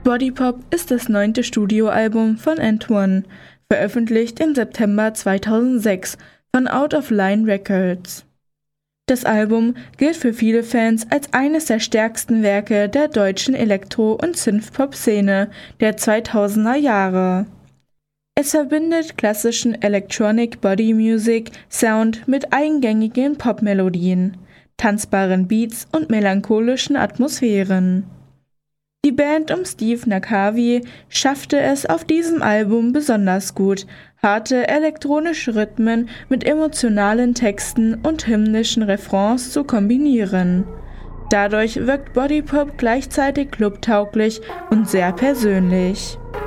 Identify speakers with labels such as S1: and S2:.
S1: Body Pop ist das 9. Studioalbum von Antoine, veröffentlicht im September 2006 von Out of Line Records. Das Album gilt für viele Fans als eines der stärksten Werke der deutschen Elektro- und Synthpop-Szene der 2000er Jahre. Es verbindet klassischen Electronic Body Music Sound mit eingängigen Popmelodien, tanzbaren Beats und melancholischen Atmosphären. Die Band um Steve Nakavi schaffte es auf diesem Album besonders gut, harte elektronische Rhythmen mit emotionalen Texten und hymnischen Refrains zu kombinieren. Dadurch wirkt Body Pop gleichzeitig clubtauglich und sehr persönlich.